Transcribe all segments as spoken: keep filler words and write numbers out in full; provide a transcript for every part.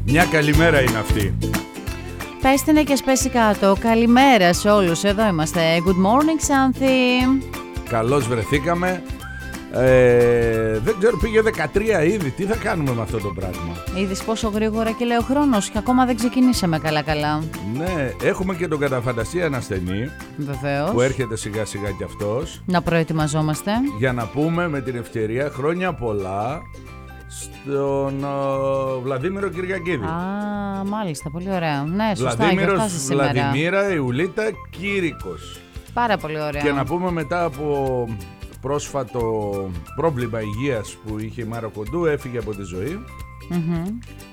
Μια καλημέρα είναι αυτή. Πες την και σπέσει κάτω. Καλημέρα σε όλους. Εδώ είμαστε. Good morning, Xanthi. Καλώς βρεθήκαμε. Ε, δεν ξέρω, πήγε δεκατρία ήδη. Τι θα κάνουμε με αυτό το πράγμα? Είδες πόσο γρήγορα και λέει ο χρόνος και ακόμα δεν ξεκινήσαμε καλά-καλά. Ναι, έχουμε και τον κατά φαντασία ένα ασθενή. Βεβαίως. Που έρχεται σιγά σιγά κι αυτός. Να προετοιμαζόμαστε. Για να πούμε με την ευκαιρία χρόνια πολλά στον ο, Βλαδίμηρο Κυριακίδη. Α, μάλιστα, πολύ ωραία. Ναι, σωστά, Βλαδίμηρος, Βλαδιμίρα, Ιουλίτα, Κύρικος. Πάρα πολύ ωραία. Και να πούμε μετά από πρόσφατο πρόβλημα υγείας που είχε η Μάρα Κοντού, έφυγε από τη ζωή. Mm-hmm.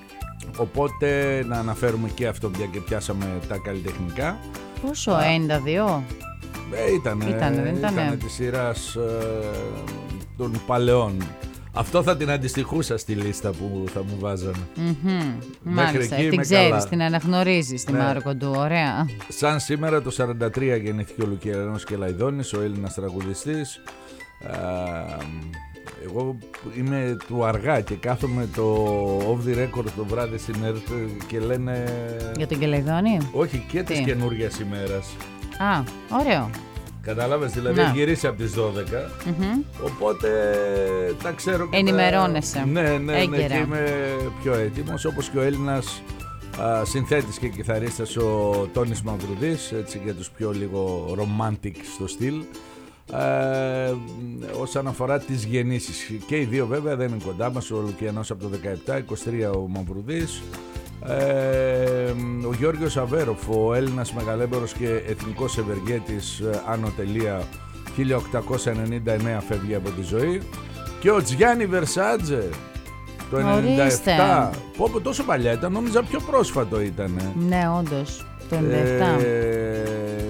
Οπότε να αναφέρουμε και αυτό, πια και πιάσαμε τα καλλιτεχνικά. Πόσο, ενενήντα δύο? Ε, ήτανε, ήτανε, δεν ήτανε. Ήτανε της σειράς ε, των παλαιών. Αυτό θα την αντιστοιχούσα στη λίστα που θα μου βάζανε. Mm-hmm. Μέχρι μάλιστα, εκεί την ξέρεις, την αναγνωρίζεις τη ναι. Μάρα Κοντού, ωραία. Σαν σήμερα το σαράντα τρία γεννήθηκε ο Λουκιανός Κελαϊδόνης, ο Έλληνας τραγουδιστής. Ε, εγώ είμαι του αργά και κάθομαι το off the record το βράδυ στην ΕΡΤ και λένε... Για τον Κελαϊδόνη? Όχι, και της καινούργιας ημέρας. Α, ωραίο. Κατάλαβες, δηλαδή έχει γυρίσει από τις δώδεκα, mm-hmm. οπότε τα ξέρω και ενημερώνεσαι. Τα... Ναι, ναι, ναι, ναι, και είμαι πιο έτοιμος, όπως και ο Έλληνας α, συνθέτης και κιθαρίστας ο Τόνης Μαυρουδής, έτσι για τους πιο λίγο romantic στο στυλ. Ε, όσον αφορά τις γεννήσεις, και οι δύο βέβαια δεν είναι κοντά μας, ο Λουκιανός από το δεκαεπτά, είκοσι τρία ο Μαυρουδής. Ε, ο Γιώργος Αβέροφ, ο Έλληνας μεγαλέμπορος και εθνικός ευεργέτης, άνω τελεία, χίλια οκτακόσια ενενήντα εννέα φεύγει από τη ζωή. Και ο Τζιάννη Βερσάτζε το ενενήντα επτά. Πω, πω, τόσο παλιά ήταν, νόμιζα πιο πρόσφατο ήταν. Ναι, όντως, το ενενήντα επτά. ε,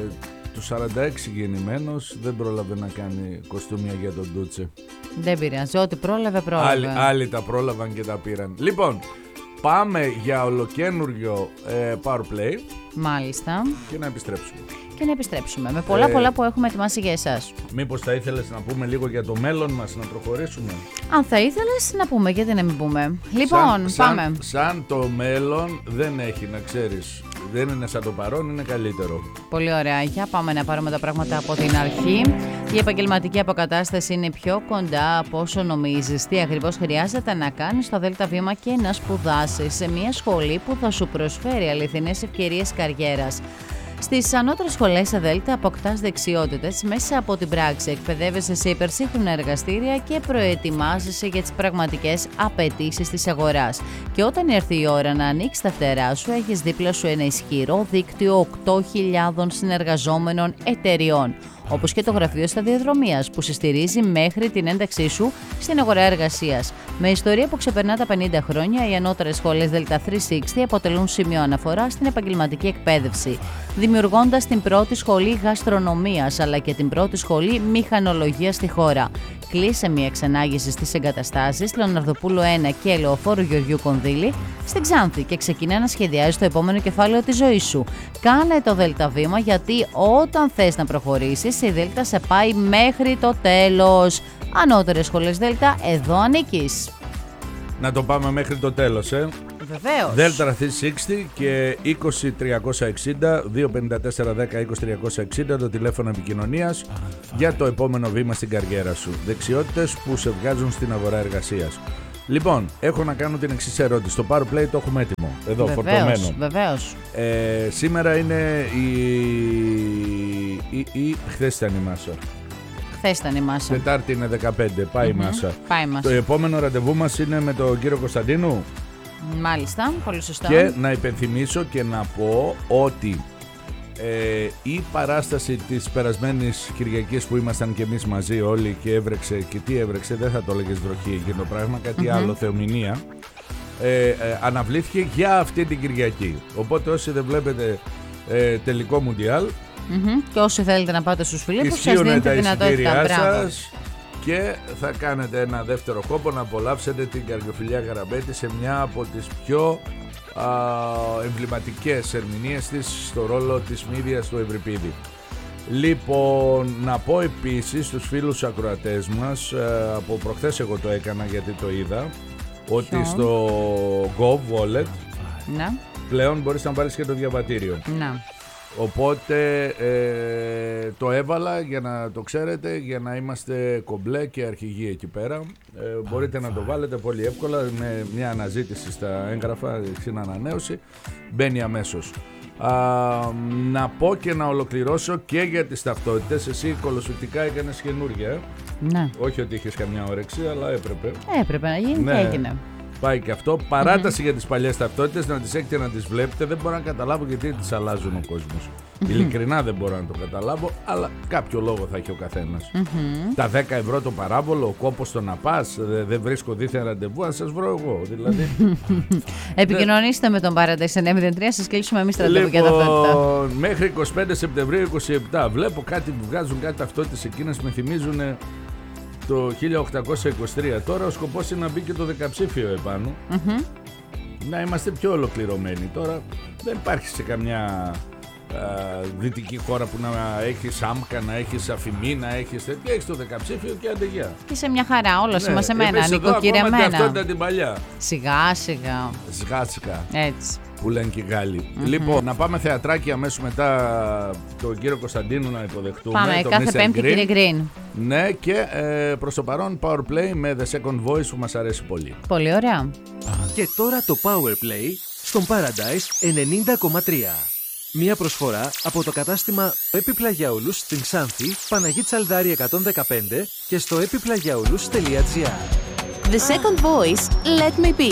Του σαράντα έξι γεννημένος, δεν πρόλαβε να κάνει κοστούμια για τον Ντούτσε. Δεν πειράζει, ό,τι πρόλαβε πρόλαβε. Άλλοι, άλλοι τα πρόλαβαν και τα πήραν. Λοιπόν, πάμε για ολοκένουργιο ε, Power Play. Μάλιστα. Και να επιστρέψουμε. Και να επιστρέψουμε με πολλά ε, πολλά που έχουμε ετοιμάσει για εσάς. Μήπως θα ήθελες να πούμε λίγο για το μέλλον μας, να προχωρήσουμε? Αν θα ήθελες να πούμε, γιατί να μην πούμε. Λοιπόν, σαν, πάμε. Σαν, σαν το μέλλον δεν έχει, να ξέρεις. Δεν είναι σαν το παρόν, είναι καλύτερο. Πολύ ωραία. Για πάμε να πάρουμε τα πράγματα από την αρχή. Η επαγγελματική αποκατάσταση είναι πιο κοντά από όσο νομίζεις. Τι ακριβώς χρειάζεται να κάνεις στο ΔΒ και να σπουδάσεις σε μια σχολή που θα σου προσφέρει αληθινές ευκαιρίες καριέρας. Στις ανώτερες σχολές ΑΔΕΛΤΑ αποκτάς δεξιότητες μέσα από την πράξη, εκπαιδεύεσαι σε υπερσύγχρονα εργαστήρια και προετοιμάζεσαι για τις πραγματικές απαιτήσεις της αγοράς. Και όταν έρθει η ώρα να ανοίξεις τα φτερά σου, έχεις δίπλα σου ένα ισχυρό δίκτυο οκτώ χιλιάδων συνεργαζόμενων εταιριών, όπως και το Γραφείο Σταδιοδρομίας που σε στηρίζει μέχρι την ένταξή σου στην αγορά εργασίας. Με ιστορία που ξεπερνά τα πενήντα χρόνια, οι ανώτερες σχολές ΔΕΛΤΑ τριακόσια εξήντα αποτελούν σημείο αναφορά στην επαγγελματική εκπαίδευση, δημιουργώντας την πρώτη σχολή γαστρονομίας αλλά και την πρώτη σχολή μηχανολογίας στη χώρα. Κλείσε μια εξανάγηση στις εγκαταστάσεις Λεωναρδοπούλου ένα και Λεωφόρου Γεωργιού Κονδύλη στην Ξάνθη και ξεκινά να σχεδιάζεις το επόμενο κεφάλαιο της ζωής σου. Κάνε το ΔΕΛΤΑ βήμα, γιατί όταν θες να προχωρήσεις, η ΔΕΛΤΑ σε πάει μέχρι το τέλος. Ανώτερες σχολές ΔΕΛΤΑ, εδώ ανήκεις. Να το πάμε μέχρι το τέλος, ε. Βεβαίως. ΔΕΛΤΑ τριακόσια εξήντα και είκοσι τριακόσια εξήντα, δύο πενήντα τέσσερα δέκα είκοσι τριακόσια εξήντα το τηλέφωνο επικοινωνίας για το επόμενο βήμα στην καριέρα σου. Δεξιότητες που σε βγάζουν στην αγορά εργασίας. Λοιπόν, έχω να κάνω την εξής ερώτηση. Το Power Play το έχουμε έτοιμο. Εδώ, βεβαίως, φορτωμένο. Βεβαίως. Ε, σήμερα είναι η... η... η... Χθες ήταν η Μάσα. Χθες ήταν η Μάσα. Τετάρτη είναι δεκαπέντε. Πάει mm-hmm. η Μάσα. Πάει η Μάσα. Το επόμενο ραντεβού μας είναι με τον κύριο Κωνσταντίνου. Μάλιστα, πολύ σωστά. Και να υπενθυμίσω και να πω ότι ε, η παράσταση της περασμένης Κυριακής που ήμασταν και εμείς μαζί όλοι και έβρεξε, και τι έβρεξε, δεν θα το έλεγες βροχή εκείνο το πράγμα, κάτι mm-hmm. άλλο, θεομηνία, ε, ε, αναβλήθηκε για αυτή την Κυριακή. Οπότε όσοι δεν βλέπετε ε, τελικό Μουντιάλ, mm-hmm. και όσοι θέλετε να πάτε στους Φιλίππους, σας δίνετε τη δυνατότητα. Σας και θα κάνετε ένα δεύτερο κόπο να απολαύσετε την Καρδιοφιλιά Γαραμπέτη σε μια από τις πιο α, εμβληματικές ερμηνείες της στο ρόλο της Μύδιας του Ευρυπίδη. Λοιπόν, να πω επίσης στους φίλους ακροατές μας, ε, από προχθές εγώ το έκανα γιατί το είδα, ότι Ποιο? στο Gov Wallet Να. Πλέον μπορείς να βάλεις και το διαβατήριο. Να. Οπότε ε, το έβαλα για να το ξέρετε, για να είμαστε κομπλέ και αρχηγοί εκεί πέρα. Ε, μπορείτε να το βάλετε πολύ εύκολα με μια αναζήτηση στα έγγραφα, στην ανανέωση, μπαίνει αμέσως. Α, να πω και να ολοκληρώσω και για τις ταυτότητες. Εσύ κολοσφικτικά έκανες καινούργια. Ναι. Όχι ότι είχες καμιά όρεξη, αλλά έπρεπε. Έπρεπε να γίνει Ναι. και έγινε. Πάει και αυτό. Παράταση mm-hmm. για τις παλιές ταυτότητες, να τις έχετε να τις βλέπετε. Δεν μπορώ να καταλάβω γιατί τις αλλάζουν ο κόσμος. Mm-hmm. Ειλικρινά δεν μπορώ να το καταλάβω, αλλά κάποιο λόγο θα έχει ο καθένας. Mm-hmm. Τα δέκα ευρώ το παράβολο, ο κόπος το να πας, δεν δε βρίσκω δίθεν ραντεβού, αν σας βρω εγώ. Δηλαδή. Επικοινωνήστε με τον Paradise εννιά μηδέν τρία, σας κλείσουμε εμείς τα ραντεβού για ταυτότητα. Μέχρι εικοστή πέμπτη Σεπτεμβρίου είκοσι επτά. Βλέπω κάτι που βγάζουν κάτι ταυτότητες εκείνες, με θυμίζουν το χίλια οκτακόσια είκοσι τρία. Τώρα ο σκοπός είναι να μπει και το δεκαψήφιο επάνω. Mm-hmm. Να είμαστε πιο ολοκληρωμένοι. Τώρα δεν υπάρχει σε καμιά α, δυτική χώρα που να έχεις άμκα, να έχεις αφημί, να έχεις τέτοια. Έχεις το δεκαψήφιο και αντεγιά. Και σε μια χαρά, όλα ναι, μας εμένα, νοικοκυρεμένα. Ακόμα ταυτότητα την παλιά. Σιγά σιγά. Σιγά σιγά. Έτσι. Που λένε και οι Γάλλοι. Mm-hmm. Λοιπόν, να πάμε θεατράκι αμέσως μετά τον κύριο Κωνσταντίνου να υποδεχτούμε. Πάμε, το κάθε μίστερ Πέμπτη, Green. κύριε Green. Ναι, και ε, προς το παρόν Power Play με The Second Voice που μας αρέσει πολύ. Πολύ ωραία. Και τώρα το Power Play στον Paradise ενενήντα κόμμα τρία. Μία προσφορά από το κατάστημα Επιπλαγιαούλους στην Ξάνθη, Παναγή Τσαλδάρη εκατόν δεκαπέντε και στο επιπλαγιαούλους τελεία τζι άρ. The Second Voice, Let Me Be.